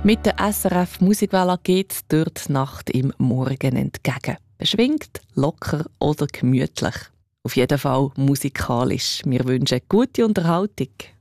Mit der SRF Musikwelle geht es durch die Nacht im Morgen entgegen. Beschwingt, locker oder gemütlich. Auf jeden Fall musikalisch. Wir wünschen gute Unterhaltung.